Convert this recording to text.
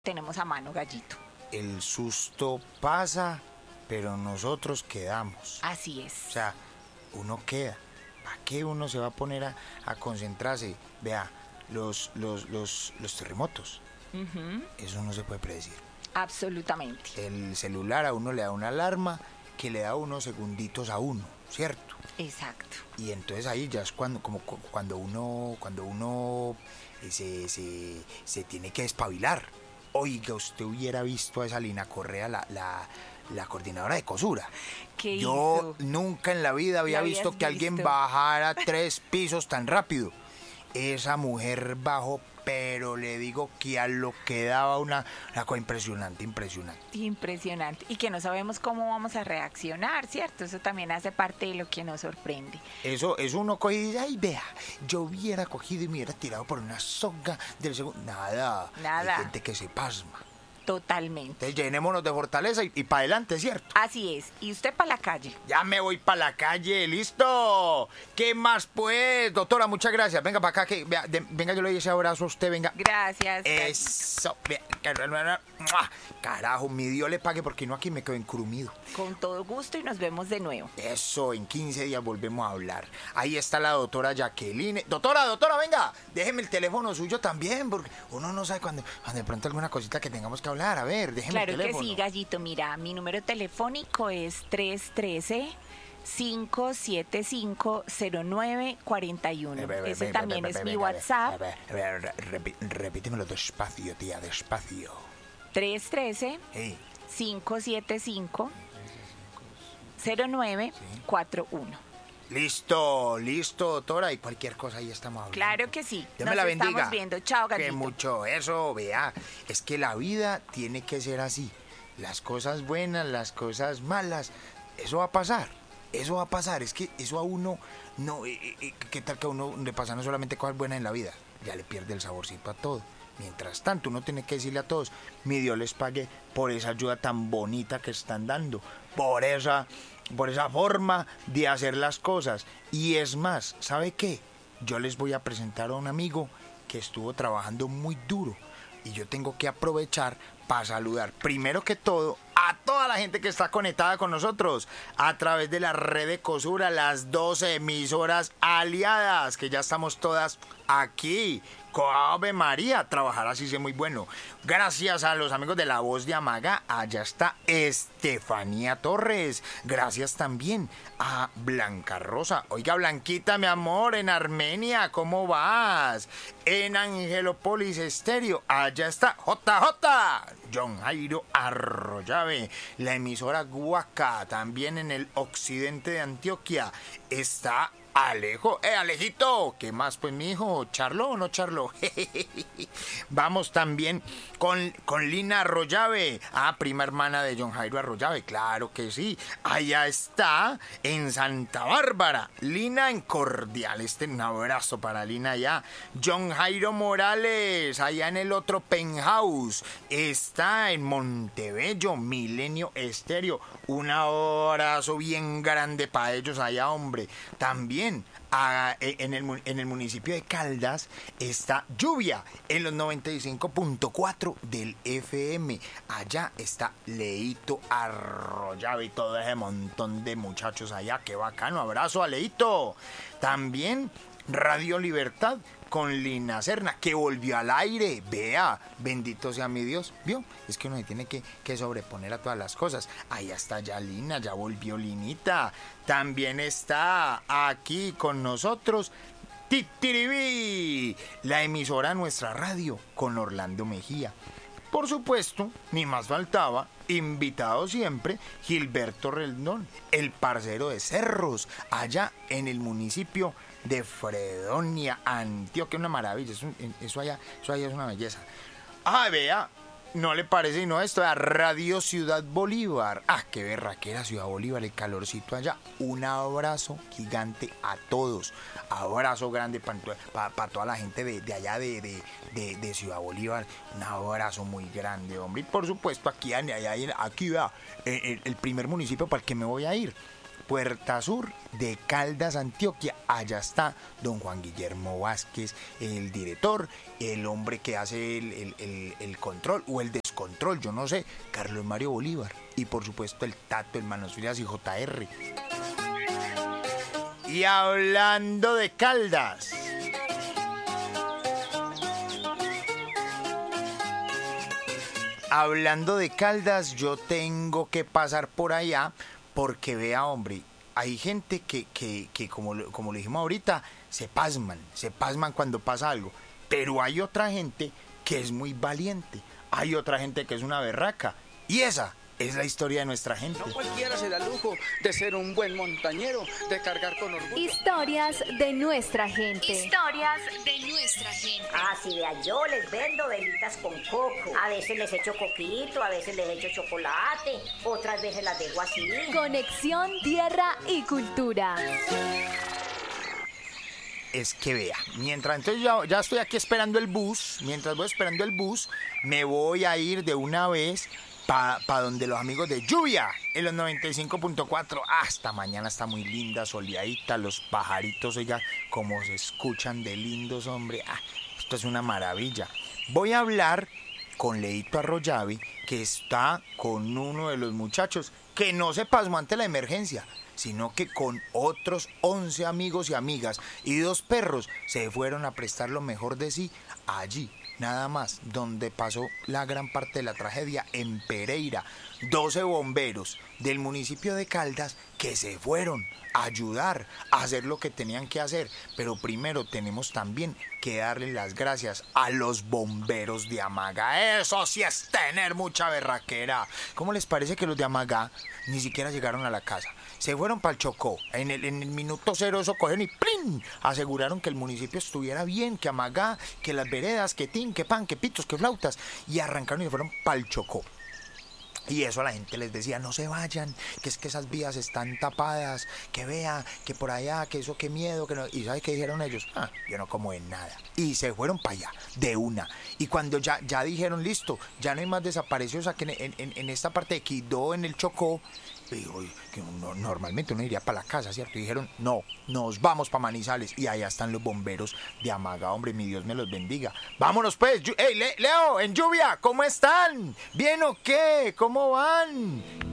tenemos a mano, Gallito. El susto pasa, pero nosotros quedamos. Así es. O sea, uno queda. ¿Para qué uno se va a poner a concentrarse? Vea, los terremotos. Eso no se puede predecir. Absolutamente. El celular a uno le da una alarma que le da unos segunditos a uno, ¿cierto? Exacto. Y entonces ahí ya es cuando uno se tiene que despabilar. Oiga, usted hubiera visto a esa Lina Correa, la coordinadora de COSURA. ¿Qué Yo hizo? nunca en la vida había visto que alguien bajara 3 pisos tan rápido. Esa mujer bajó, pero le digo que a lo que daba una cosa impresionante. Impresionante. Y que no sabemos cómo vamos a reaccionar, ¿cierto? Eso también hace parte de lo que nos sorprende. Eso uno coge y dice, ay, vea, yo hubiera cogido y me hubiera tirado por una soga del segundo. Nada. Nada. Hay gente que se pasma. Totalmente. Entonces llenémonos de fortaleza y para adelante, ¿cierto? Así es. ¿Y usted para la calle? Ya me voy para la calle, listo. ¿Qué más pues? Doctora, muchas gracias. Venga para acá, que venga, yo le doy ese abrazo a usted, venga. Gracias. Eso. Carajo, mi Dios le pague porque no aquí me quedo encrumido. Con todo gusto y nos vemos de nuevo. Eso, en 15 días volvemos a hablar. Ahí está la doctora Jacqueline. Doctora, venga, déjeme el teléfono suyo también, porque uno no sabe cuando de pronto alguna cosita que tengamos que hablar. A ver, déjeme el teléfono. Claro que sí, Gallito. Mira, mi número telefónico es 313-575-0941. Ese también es mi WhatsApp. Repítemelo despacio, tía, despacio. 313-575-0941. Listo, doctora, y cualquier cosa ahí estamos hablando. Claro que sí. Dios me la bendiga. Estamos viendo. Chao, Gallito. Que mucho, eso, vea. Es que la vida tiene que ser así. Las cosas buenas, las cosas malas, eso va a pasar. Eso va a pasar. Es que eso a uno, no, ¿qué tal que a uno le pasan no solamente cosas buenas en la vida? Ya le pierde el saborcito a todo. Mientras tanto, uno tiene que decirle a todos, mi Dios les pague por esa ayuda tan bonita que están dando, por esa forma de hacer las cosas. Y es más, ¿sabe qué? Yo les voy a presentar a un amigo que estuvo trabajando muy duro y yo tengo que aprovechar para saludar, primero que todo, a toda la gente que está conectada con nosotros a través de la red de COSURA, las 12 emisoras aliadas, que ya estamos todas aquí. ¡Ave María! Trabajar así es muy bueno. Gracias a los amigos de La Voz de Amaga, allá está Estefanía Torres. Gracias también a Blanca Rosa. Oiga, Blanquita, mi amor, en Armenia, ¿cómo vas? En Angelópolis Estéreo, allá está JJ, John Jairo Arroyave. La emisora Guaca, también en el occidente de Antioquia, está Alejito, ¿qué más pues mi hijo? ¿Charlo o no charlo? Vamos también con Lina Arroyave, prima hermana de John Jairo Arroyave, claro que sí. Allá está, en Santa Bárbara, Lina en Cordial, un abrazo para Lina allá. John Jairo Morales, allá en el otro penthouse, está en Montebello, Milenio Estéreo, un abrazo bien grande para ellos allá, hombre. También en el municipio de Caldas está Lluvia en los 95.4 del FM. Allá está Leito Arroyave y todo ese montón de muchachos allá. ¡Qué bacano! Abrazo a Leito. También Radio Libertad con Lina Serna, que volvió al aire. Vea, bendito sea mi Dios. ¿Vio? Es que uno se tiene que sobreponer a todas las cosas. Ahí está ya Lina, ya volvió Linita. También está aquí con nosotros Titiribí, la emisora Nuestra Radio, con Orlando Mejía. Por supuesto, ni más faltaba, invitado siempre, Gilberto Rendón, el parcero de Cerros, allá en el municipio de Fredonia, Antioquia. Una maravilla, eso allá es una belleza. Vea, ¿no le parece no esto? A Radio Ciudad Bolívar. Qué berraquera Ciudad Bolívar, el calorcito allá. Un abrazo gigante a todos. Abrazo grande para toda la gente de allá de Ciudad Bolívar. Un abrazo muy grande, hombre. Y por supuesto, aquí vea, el primer municipio para el que me voy a ir. Puerta Sur de Caldas, Antioquia. Allá está don Juan Guillermo Vázquez, el director, el hombre que hace el control o el descontrol, yo no sé, Carlos Mario Bolívar. Y por supuesto el Tato, el Manos Frías y JR. Y hablando de Caldas, yo tengo que pasar por allá porque vea, hombre, hay gente que como lo dijimos ahorita, se pasman cuando pasa algo. Pero hay otra gente que es muy valiente, hay otra gente que es una berraca. Y esa es la historia de nuestra gente. No cualquiera se da lujo de ser un buen montañero, de cargar con orgullo. Historias de nuestra gente. Historias de nuestra gente. Ah, sí, vea, yo les vendo velitas con coco. A veces les echo coquito, a veces les echo chocolate, otras veces las dejo así. Conexión Tierra y Cultura. Es que vea, entonces ya estoy aquí esperando el bus, mientras voy esperando el bus, me voy a ir de una vez para donde los amigos de Lluvia, en los 95.4. Esta mañana está muy linda, soleadita, los pajaritos, oiga, como se escuchan de lindos, hombre. Esto es una maravilla. Voy a hablar con Leito Arroyavi, que está con uno de los muchachos que no se pasmó ante la emergencia, sino que con otros 11 amigos y amigas y 2 perros se fueron a prestar lo mejor de sí allí, nada más, donde pasó la gran parte de la tragedia, en Pereira. 12 bomberos del municipio de Caldas que se fueron a ayudar a hacer lo que tenían que hacer. Pero primero tenemos también que darle las gracias a los bomberos de Amagá. Eso sí es tener mucha berraquera. ¿Cómo les parece que los de Amagá ni siquiera llegaron a la casa? Se fueron para el Chocó. En el minuto cero eso cogieron y ¡plin! Aseguraron que el municipio estuviera bien, que Amagá, que las veredas, que tin, que pan, que pitos, que flautas. Y arrancaron y se fueron para el Chocó. Y eso a la gente les decía, no se vayan, que es que esas vías están tapadas, que vea, que por allá, que eso, que miedo, que no. ¿Y sabe qué dijeron ellos? Yo no como en nada. Y se fueron para allá, de una. Y cuando ya dijeron, listo, ya no hay más desaparecidos aquí en esta parte de Quibdó, en el Chocó, digo, que normalmente uno iría para la casa, ¿cierto? Y dijeron, no, nos vamos para Manizales. Y allá están los bomberos de Amagá, hombre, mi Dios me los bendiga. Vámonos pues, hey, Leo, en Lluvia, ¿cómo están? ¿Bien o qué? ¿Cómo van?